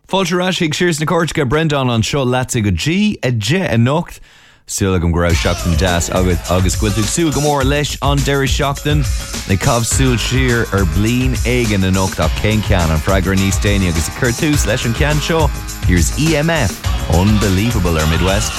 Fáilte sirs na cóirteach Brendan an seo láta go G a je a nocht. Súla go raibh seachtain deas agus gcuilteach sú go mór leis an deireadh seachtain na cabh súil siar blian éigean na nocht ach cén ceann an freigar níos déine agus a chuirtús leis an ceann seo. Here's EMF, Unbelievable ar Midwest.